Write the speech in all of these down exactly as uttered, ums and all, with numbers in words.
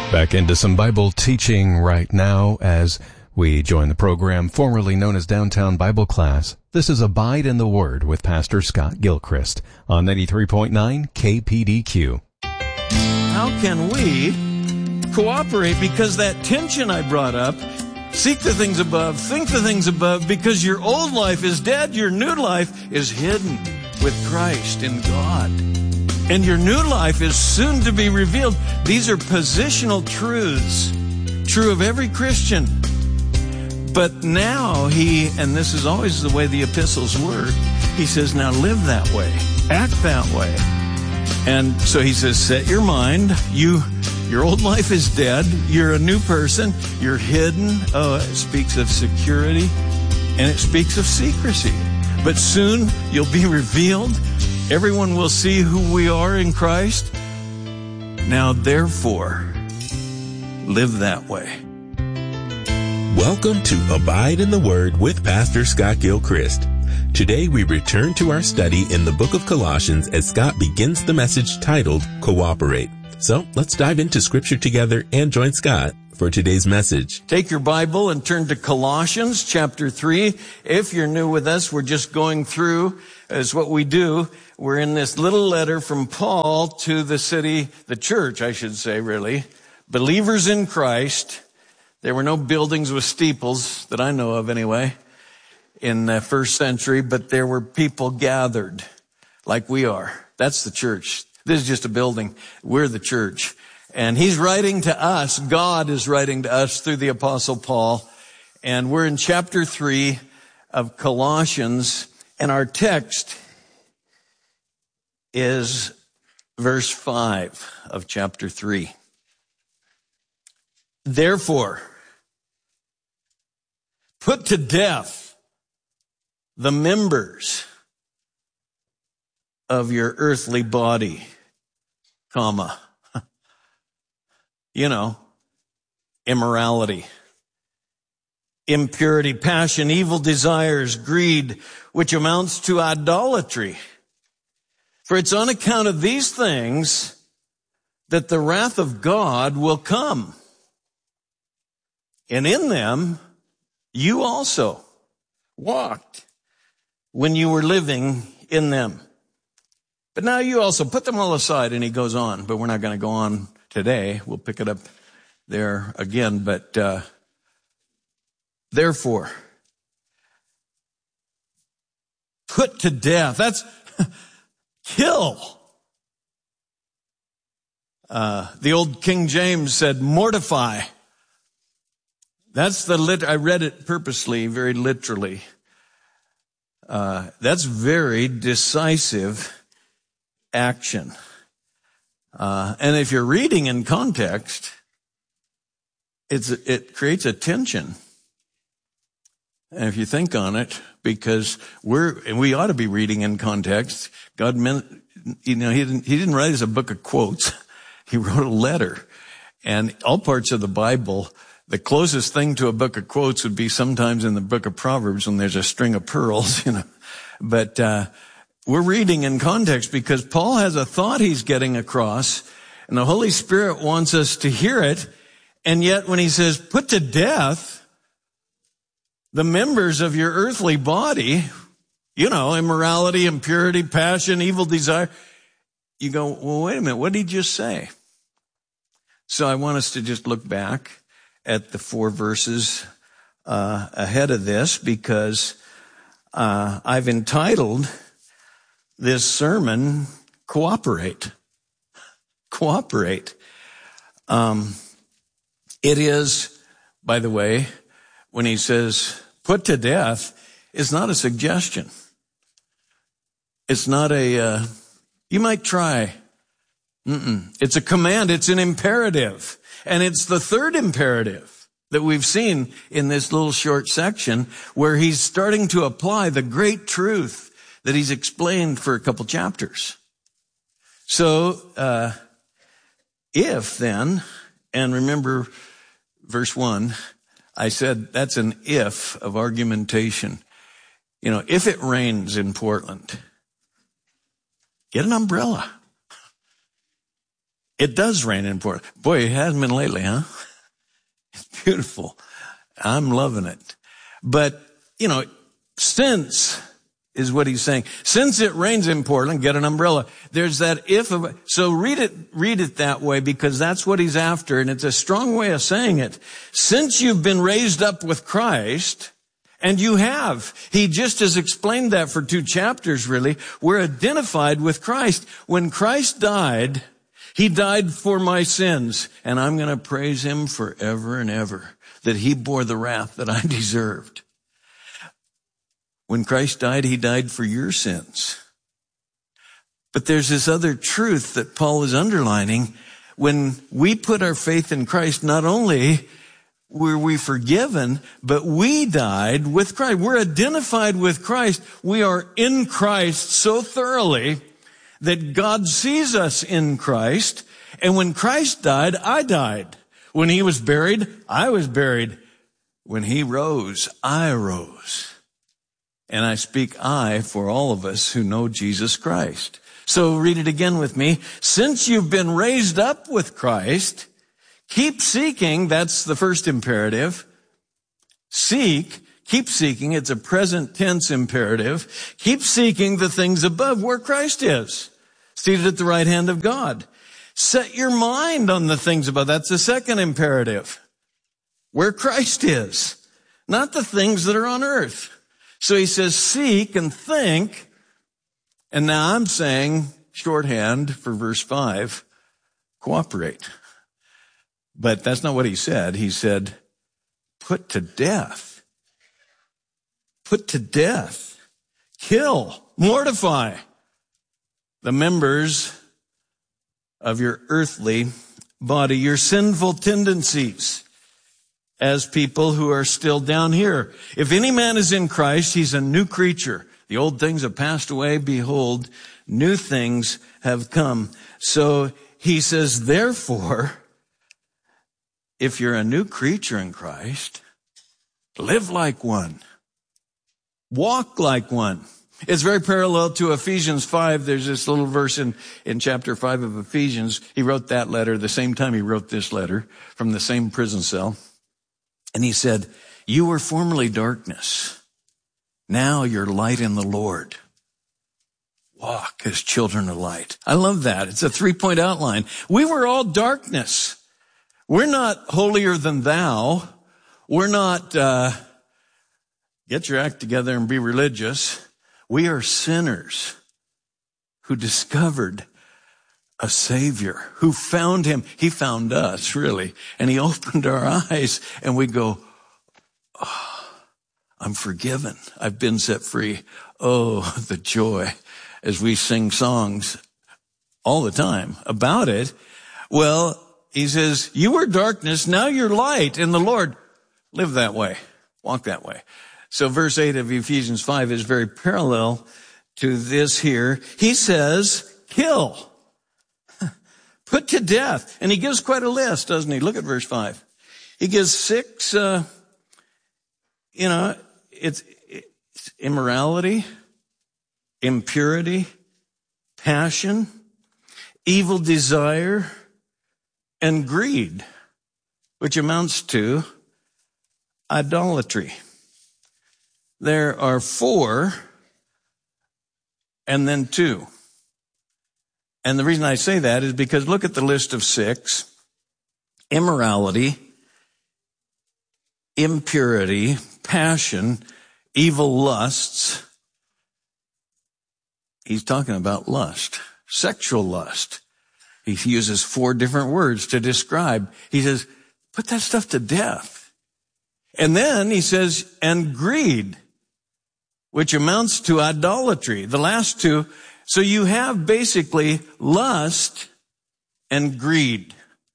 Back into some Bible teaching right now as we join the program formerly known as Downtown Bible Class. This is Abide in the Word with Pastor Scott Gilchrist on ninety-three point nine K P D Q. How can we cooperate? Because that tension I brought up, seek the things above, think the things above, because your old life is dead, your new life is hidden with Christ in God. And your new life is soon to be revealed. These are positional truths, true of every Christian. But now he, and this is always the way the epistles work, he says, now live that way, act that way. And so he says, set your mind. You, your old life is dead. You're a new person. You're hidden. Oh, it speaks of security and it speaks of secrecy. But soon you'll be revealed. Everyone will see who we are in Christ. Now, therefore, live that way. Welcome to Abide in the Word with Pastor Scott Gilchrist. Today we return to our study in the book of Colossians as Scott begins the message titled Cooperate. So let's dive into Scripture together and join Scott for today's message. Take your Bible and turn to Colossians chapter three. If you're new with us, we're just going through, as what we do. We're in this little letter from Paul to the city, the church, I should say, really. Believers in Christ. There were no buildings with steeples that I know of anyway in the first century, but there were people gathered like we are. That's the church. This is just a building. We're the church. And he's writing to us. God is writing to us through the Apostle Paul. And we're in chapter three of Colossians. And our text is verse five of chapter three. Therefore, put to death the members of your earthly body, comma, you know, immorality, impurity, passion, evil desires, greed, which amounts to idolatry. For it's on account of these things that the wrath of God will come. And in them, you also walked when you were living in them. But now you also put them all aside. And he goes on, but we're not going to go on today. We'll pick it up there again. But uh, therefore, put to death. That's kill. Uh, the old King James said mortify. That's the lit. I read it purposely, very literally. Uh, that's very decisive action. Uh, and if you're reading in context, it's, it creates a tension. And if you think on it, because we're, and we ought to be reading in context. God meant, you know, he didn't, he didn't write as a book of quotes. He wrote a letter. And all parts of the Bible, the closest thing to a book of quotes would be sometimes in the book of Proverbs when there's a string of pearls, you know. But, uh, we're reading in context because Paul has a thought he's getting across and the Holy Spirit wants us to hear it. And yet when he says, put to death the members of your earthly body, you know, immorality, impurity, passion, evil desire, you go, well, wait a minute, what did he just say? So I want us to just look back at the four verses uh, ahead of this because uh, I've entitled this sermon, Cooperate. Cooperate. Um, it is, by the way, when he says put to death, it's not a suggestion. It's not a, uh, you might try. Mm-mm. It's a command. It's an imperative. And it's the third imperative that we've seen in this little short section where he's starting to apply the great truth that he's explained for a couple chapters. So, uh, if then, and remember verse one, I said that's an if of argumentation. You know, if it rains in Portland, get an umbrella. It does rain in Portland. Boy, it hasn't been lately, huh? It's beautiful. I'm loving it. But, you know, since is what he's saying. Since it rains in Portland, get an umbrella. There's that if of, so read it, read it that way because that's what he's after. And it's a strong way of saying it. Since you've been raised up with Christ, and you have, he just has explained that for two chapters really. We're identified with Christ. When Christ died, he died for my sins. And I'm going to praise him forever and ever that he bore the wrath that I deserved. When Christ died, he died for your sins. But there's this other truth that Paul is underlining. When we put our faith in Christ, not only were we forgiven, but we died with Christ. We're identified with Christ. We are in Christ so thoroughly that God sees us in Christ. And when Christ died, I died. When he was buried, I was buried. When he rose, I rose. And I speak I for all of us who know Jesus Christ. So read it again with me. Since you've been raised up with Christ, keep seeking. That's the first imperative. Seek. Keep seeking. It's a present tense imperative. Keep seeking the things above where Christ is, seated at the right hand of God. Set your mind on the things above. That's the second imperative. Where Christ is, not the things that are on earth. So he says, seek and think. And now I'm saying, shorthand for verse five, cooperate. But that's not what he said. He said, put to death. Put to death. Kill. Mortify the members of your earthly body, your sinful tendencies as people who are still down here. If any man is in Christ, he's a new creature. The old things have passed away. Behold, new things have come. So he says, therefore, if you're a new creature in Christ, live like one. Walk like one. It's very parallel to Ephesians five. There's this little verse in, in chapter five of Ephesians. He wrote that letter the same time he wrote this letter from the same prison cell. And he said, you were formerly darkness. Now you're light in the Lord. Walk as children of light. I love that. It's a three-point outline. We were all darkness. We're not holier than thou. We're not, uh, get your act together and be religious. We are sinners who discovered a Savior, who found him. He found us, really. And he opened our eyes and we go, oh, I'm forgiven. I've been set free. Oh, the joy as we sing songs all the time about it. Well, he says, you were darkness. Now you're light in the Lord. Live that way. Walk that way. So verse eight of Ephesians five is very parallel to this here. He says, kill. Put to death. And he gives quite a list, doesn't he? Look at verse five. He gives six, uh, you know, it's, it's immorality, impurity, passion, evil desire, and greed, which amounts to idolatry. There are four and then two. And the reason I say that is because look at the list of six. Immorality, impurity, passion, evil lusts. He's talking about lust, sexual lust. He uses four different words to describe. He says, put that stuff to death. And then he says, and greed, which amounts to idolatry. The last two. So you have basically lust and greed.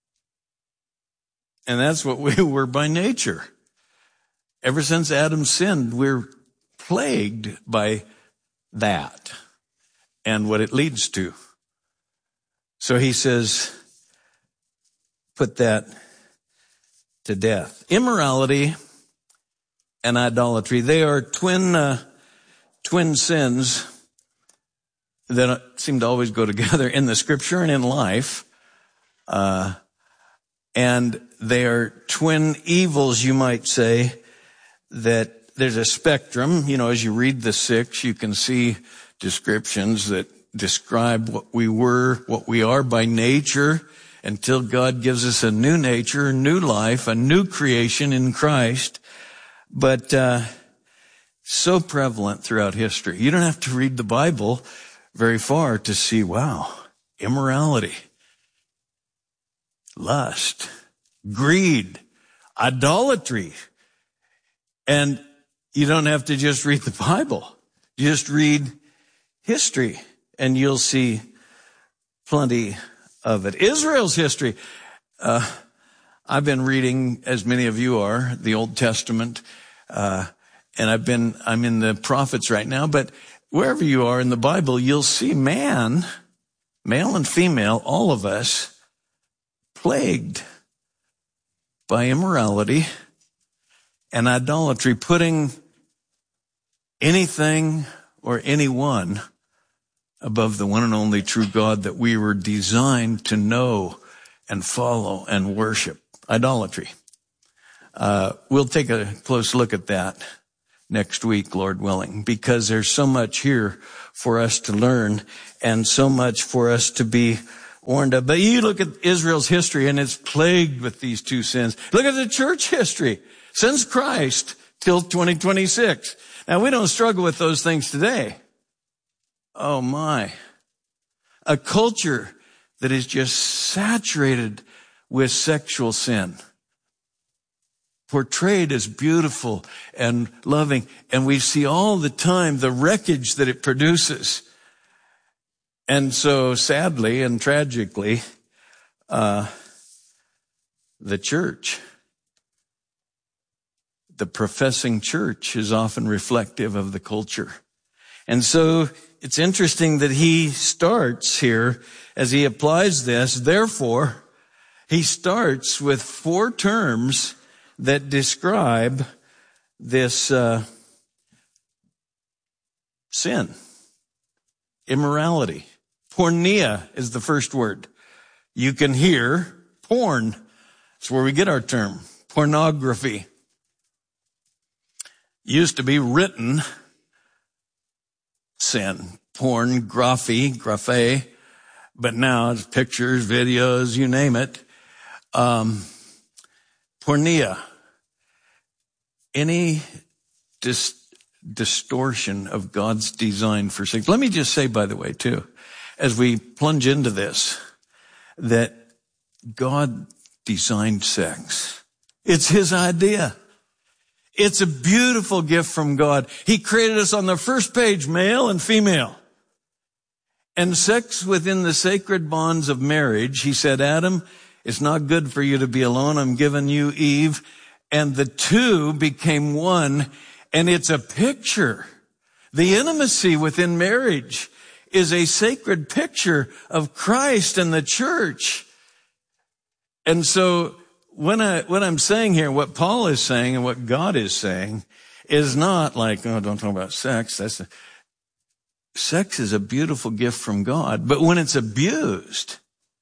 And that's what we were by nature. Ever since Adam sinned, we're plagued by that and what it leads to. So he says, put that to death. Immorality and idolatry, they are twin, uh, twin sins that seem to always go together in the scripture and in life. Uh, and they are twin evils, you might say, that there's a spectrum. You know, as you read the six, you can see descriptions that describe what we were, what we are by nature, until God gives us a new nature, a new life, a new creation in Christ. But uh so prevalent throughout history. You don't have to read the Bible very far to see, wow, immorality, lust, greed, idolatry. And you don't have to just read the Bible. You just read history and you'll see plenty of it. Israel's history. Uh, I've been reading, as many of you are, the Old Testament, uh, and I've been, I'm in the prophets right now, but wherever you are in the Bible, you'll see man, male and female, all of us, plagued by immorality and idolatry, putting anything or anyone above the one and only true God that we were designed to know and follow and worship. Idolatry. Uh, we'll take a close look at that next week, Lord willing, because there's so much here for us to learn and so much for us to be warned of. But you look at Israel's history and it's plagued with these two sins. Look at the church history since Christ till twenty twenty-six. Now, we don't struggle with those things today. Oh my. A culture that is just saturated with sexual sin, portrayed as beautiful and loving, and we see all the time the wreckage that it produces. And so sadly and tragically, uh, the church, the professing church, is often reflective of the culture. And so it's interesting that he starts here as he applies this. Therefore, he starts with four terms that describe this uh, sin, immorality. Porneia is the first word. You can hear porn. That's where we get our term, pornography. Used to be written sin, porn, graphy, graphe, but now it's pictures, videos, you name it. Um, porneia, any dis- distortion of God's design for sex. Let me just say, by the way, too, as we plunge into this, that God designed sex. It's his idea. It's a beautiful gift from God. He created us on the first page, male and female. And sex within the sacred bonds of marriage, he said, Adam, it's not good for you to be alone. I'm giving you Eve. And the two became one. And it's a picture. The intimacy within marriage is a sacred picture of Christ and the church. And so when I, what I'm saying here, what Paul is saying and what God is saying is not like, oh, don't talk about sex. That's a, sex is a beautiful gift from God. But when it's abused,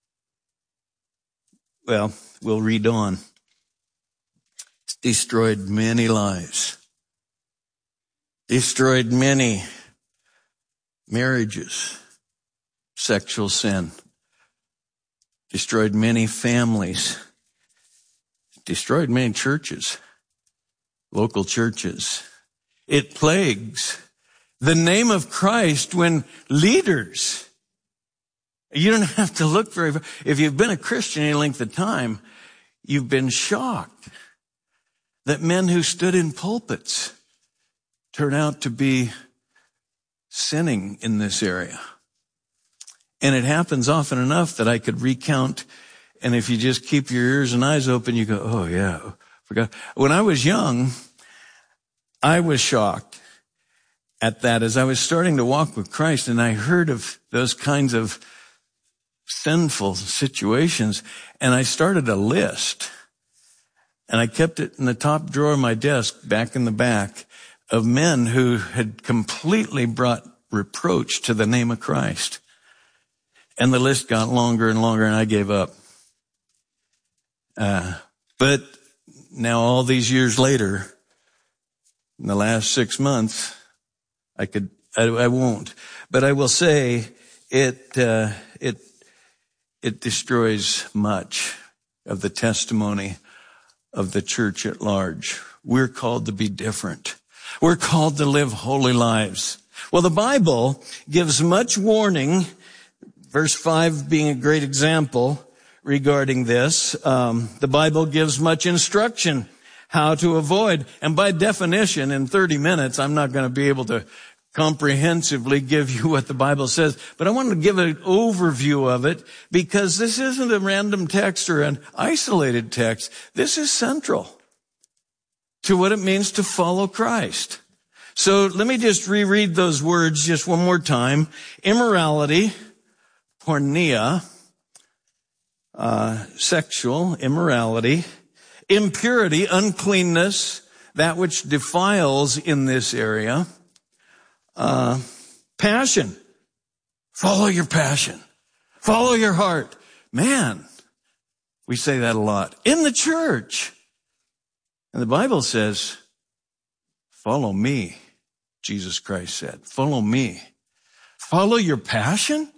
well, we'll read on. It's destroyed many lives. Destroyed many marriages. Sexual sin. Destroyed many families. Destroyed many churches. Local churches. It plagues the name of Christ when leaders, you don't have to look very far. If you've been a Christian any length of time, you've been shocked that men who stood in pulpits turn out to be sinning in this area. And it happens often enough that I could recount. And if you just keep your ears and eyes open, you go, oh yeah, forgot. When I was young, I was shocked at that as I was starting to walk with Christ, and I heard of those kinds of sinful situations, and I started a list, and I kept it in the top drawer of my desk back in the back of men who had completely brought reproach to the name of Christ. And the list got longer and longer, and I gave up. Uh, but now all these years later, in the last six months, I could, I, I won't, but I will say it, uh, it, it destroys much of the testimony of the church at large. We're called to be different. We're called to live holy lives. Well, the Bible gives much warning, verse five being a great example regarding this. Um, the Bible gives much instruction how to avoid. And by definition, in thirty minutes, I'm not going to be able to comprehensively give you what the Bible says, but I want to give an overview of it because this isn't a random text or an isolated text. This is central to what it means to follow Christ. So let me just reread those words just one more time. Immorality, porneia, uh, sexual immorality, impurity, uncleanness, that which defiles in this area, uh, passion. Follow your passion. Follow your heart. Man, we say that a lot. In the church. And the Bible says, follow me, Jesus Christ said. Follow me. Follow your passion?